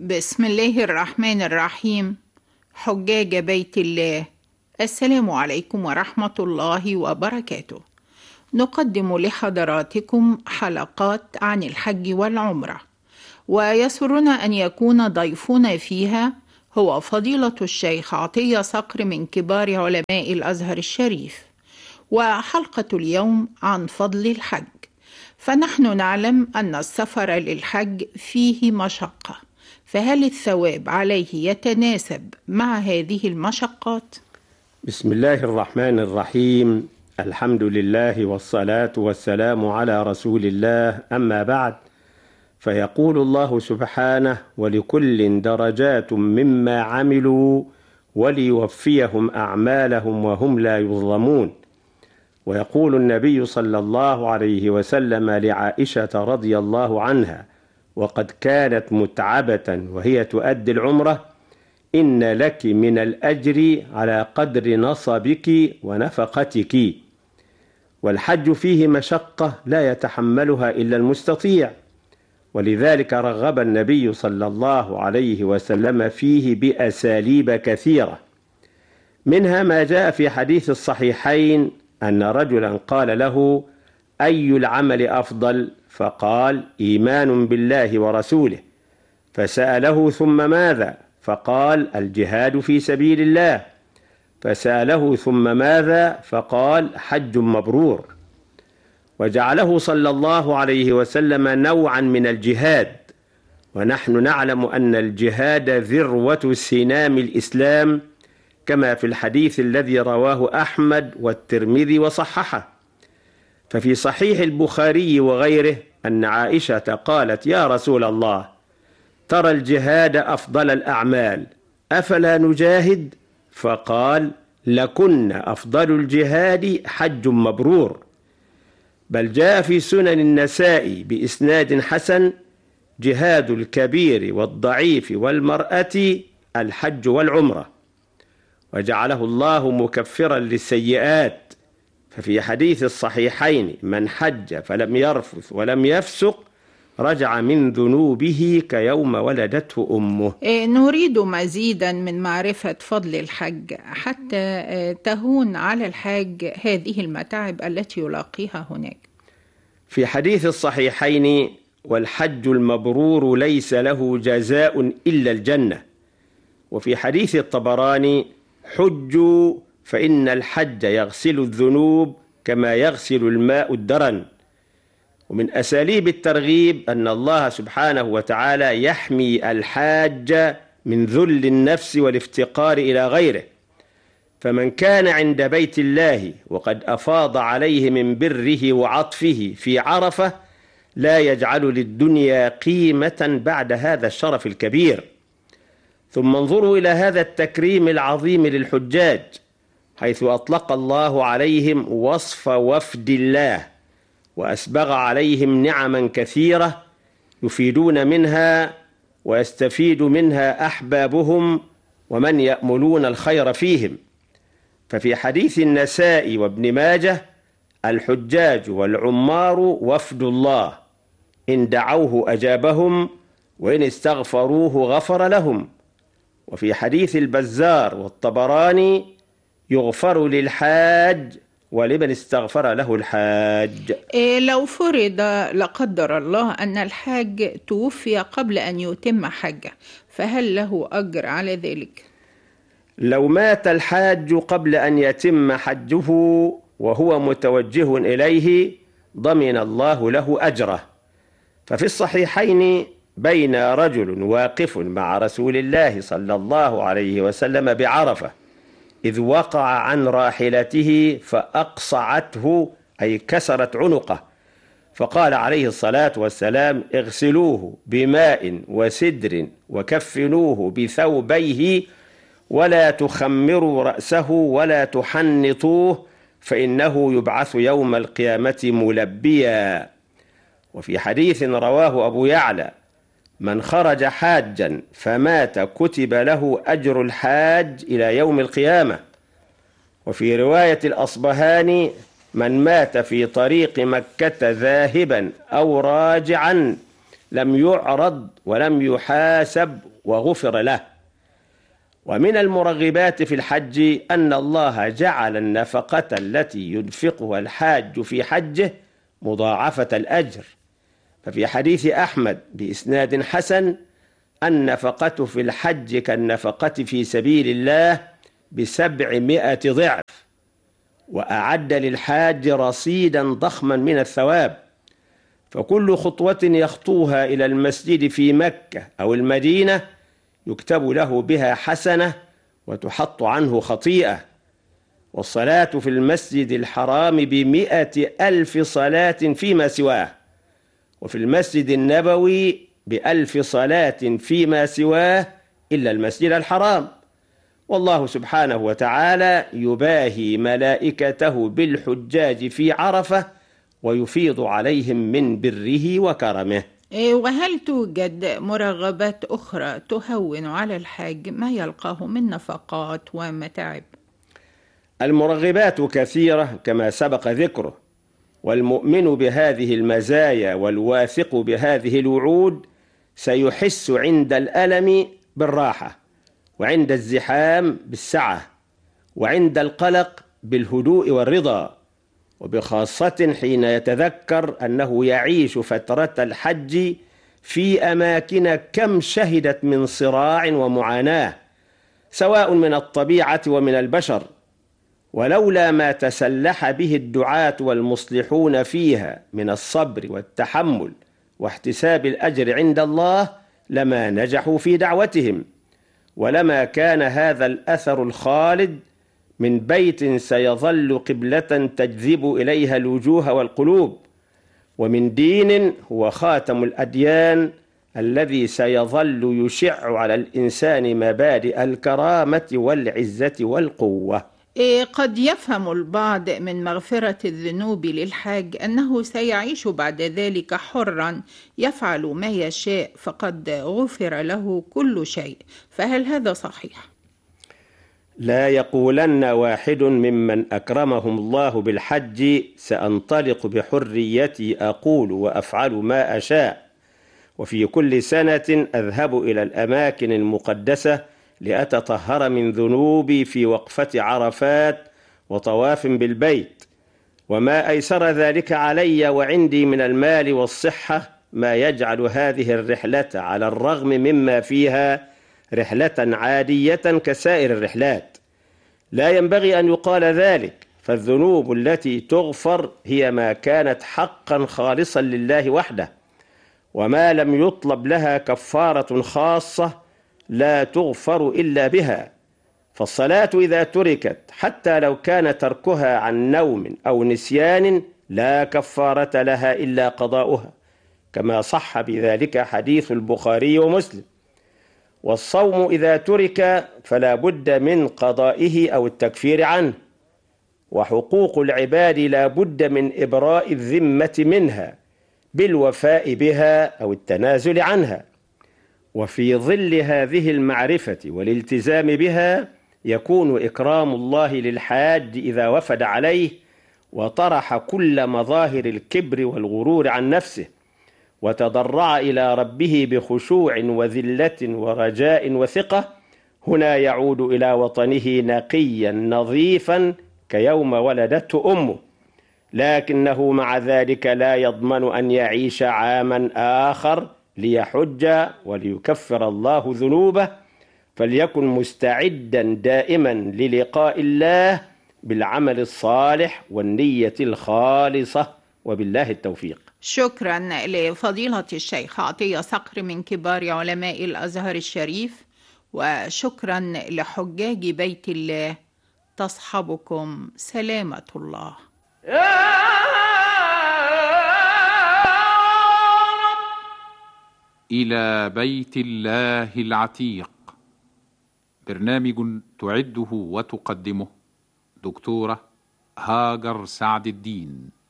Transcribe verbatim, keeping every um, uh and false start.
بسم الله الرحمن الرحيم. حجاج بيت الله، السلام عليكم ورحمة الله وبركاته. نقدم لحضراتكم حلقات عن الحج والعمرة، ويسرنا أن يكون ضيفنا فيها هو فضيلة الشيخ عطية صقر من كبار علماء الأزهر الشريف. وحلقة اليوم عن فضل الحج، فنحن نعلم أن السفر للحج فيه مشقة، فهل الثواب عليه يتناسب مع هذه المشقات؟ بسم الله الرحمن الرحيم. الحمد لله والصلاة والسلام على رسول الله، أما بعد، فيقول الله سبحانه: ولكل درجات مما عملوا وليوفيهم أعمالهم وهم لا يظلمون. ويقول النبي صلى الله عليه وسلم لعائشة رضي الله عنها وقد كانت متعبة وهي تؤدي العمرة: إن لك من الأجر على قدر نصبك ونفقتك. والحج فيه مشقة لا يتحملها إلا المستطيع، ولذلك رغب النبي صلى الله عليه وسلم فيه بأساليب كثيرة، منها ما جاء في حديث الصحيحين أن رجلا قال له: أي العمل أفضل؟ فقال: إيمان بالله ورسوله. فسأله: ثم ماذا؟ فقال: الجهاد في سبيل الله. فسأله: ثم ماذا؟ فقال: حج مبرور. وجعله صلى الله عليه وسلم نوعا من الجهاد، ونحن نعلم أن الجهاد ذروة سنام الإسلام، كما في الحديث الذي رواه أحمد والترمذي وصححه. ففي صحيح البخاري وغيره أن عائشة قالت: يا رسول الله، ترى الجهاد أفضل الأعمال، أفلا نجاهد؟ فقال: لكن أفضل الجهاد حج مبرور. بل جاء في سنن النسائي بإسناد حسن: جهاد الكبير والضعيف والمرأة الحج والعمرة. وجعله الله مكفرا للسيئات، ففي حديث الصحيحين: من حج فلم يرفث ولم يفسق رجع من ذنوبه كيوم ولدته أمه. نريد مزيدا من معرفة فضل الحج حتى تهون على الحاج هذه المتاعب التي يلاقيها هناك. في حديث الصحيحين: والحج المبرور ليس له جزاء إلا الجنة. وفي حديث الطبراني: حجوا فإن الحج يغسل الذنوب كما يغسل الماء الدرن. ومن أساليب الترغيب أن الله سبحانه وتعالى يحمي الحاج من ذل النفس والافتقار إلى غيره، فمن كان عند بيت الله وقد أفاض عليه من بره وعطفه في عرفة لا يجعل للدنيا قيمة بعد هذا الشرف الكبير. ثم انظروا إلى هذا التكريم العظيم للحجاج، حيث أطلق الله عليهم وصف وفد الله، وأسبغ عليهم نعما كثيرة يفيدون منها ويستفيد منها أحبابهم ومن يأملون الخير فيهم. ففي حديث النسائي وابن ماجه: الحجاج والعمار وفد الله، إن دعوه أجابهم وإن استغفروه غفر لهم. وفي حديث البزار والطبراني: يغفر للحاج ولمن استغفر له الحاج. إيه لو فرض لا قدر الله أن الحاج توفي قبل أن يتم حجه، فهل له أجر على ذلك؟ لو مات الحاج قبل أن يتم حجه وهو متوجه إليه ضمن الله له أجره. ففي الصحيحين بين رجل واقف مع رسول الله صلى الله عليه وسلم بعرفة إذ وقع عن راحلته فأقصعته، أي كسرت عنقه، فقال عليه الصلاة والسلام: اغسلوه بماء وسدر وكفنوه بثوبيه ولا تخمروا رأسه ولا تحنطوه فإنه يبعث يوم القيامة ملبيا. وفي حديث رواه أبو يعلى: من خرج حاجا فمات كتب له أجر الحاج إلى يوم القيامة. وفي رواية الأصبهاني: من مات في طريق مكة ذاهبا أو راجعا لم يعرض ولم يحاسب وغفر له. ومن المرغبات في الحج أن الله جعل النفقة التي ينفقها الحاج في حجه مضاعفة الأجر، ففي حديث أحمد بإسناد حسن: النفقة في الحج كالنفقة في سبيل الله بسبعمائة ضعف، وأعد للحاج رصيدا ضخما من الثواب، فكل خطوة يخطوها إلى المسجد في مكة أو المدينة يكتب له بها حسنة وتحط عنه خطيئة. والصلاة في المسجد الحرام بمئة ألف صلاة فيما سواه، وفي المسجد النبوي بألف صلاة فيما سواه إلا المسجد الحرام. والله سبحانه وتعالى يباهي ملائكته بالحجاج في عرفة ويفيض عليهم من بره وكرمه. وهل توجد مرغبات أخرى تهون على الحاج ما يلقاه من نفقات ومتاعب؟ المرغبات كثيرة كما سبق ذكره، والمؤمن بهذه المزايا والواثق بهذه الوعود سيحس عند الألم بالراحة، وعند الزحام بالسعة، وعند القلق بالهدوء والرضا، وبخاصة حين يتذكر أنه يعيش فترة الحج في أماكن كم شهدت من صراع ومعاناة سواء من الطبيعة ومن البشر، ولولا ما تسلح به الدعاة والمصلحون فيها من الصبر والتحمل واحتساب الأجر عند الله لما نجحوا في دعوتهم، ولما كان هذا الأثر الخالد من بيت سيظل قبلة تجذب إليها الوجوه والقلوب، ومن دين هو خاتم الأديان الذي سيظل يشع على الإنسان مبادئ الكرامة والعزة والقوة. قد يفهم البعض من مغفرة الذنوب للحاج أنه سيعيش بعد ذلك حرا يفعل ما يشاء فقد غفر له كل شيء، فهل هذا صحيح؟ لا يقولن واحد ممن أكرمهم الله بالحج سأنطلق بحريتي أقول وأفعل ما أشاء، وفي كل سنة أذهب إلى الأماكن المقدسة لأتطهر من ذنوبي في وقفة عرفات وطواف بالبيت، وما أيسر ذلك علي وعندي من المال والصحة ما يجعل هذه الرحلة على الرغم مما فيها رحلة عادية كسائر الرحلات. لا ينبغي أن يقال ذلك، فالذنوب التي تغفر هي ما كانت حقا خالصا لله وحده، وما لم يطلب لها كفارة خاصة لا تغفر إلا بها. فالصلاة إذا تركت حتى لو كان تركها عن نوم أو نسيان لا كفارة لها إلا قضاؤها، كما صح بذلك حديث البخاري ومسلم. والصوم إذا ترك فلا بد من قضائه أو التكفير عنه، وحقوق العباد لا بد من إبراء الذمة منها بالوفاء بها أو التنازل عنها. وفي ظل هذه المعرفة والالتزام بها يكون إكرام الله للحاج إذا وفد عليه وطرح كل مظاهر الكبر والغرور عن نفسه، وتضرع إلى ربه بخشوع وذلة ورجاء وثقة، هنا يعود إلى وطنه نقيا نظيفا كيوم ولدته أمه، لكنه مع ذلك لا يضمن أن يعيش عاما آخر ليحج وليكفر الله ذنوبه، فليكن مستعدا دائما للقاء الله بالعمل الصالح والنية الخالصة، وبالله التوفيق. شكرا لفضيلة الشيخ عطية صقر من كبار علماء الأزهر الشريف، وشكرا لحجاج بيت الله، تصحبكم سلامة الله. إلى بيت الله العتيق، برنامج تعده وتقدمه دكتورة هاجر سعد الدين.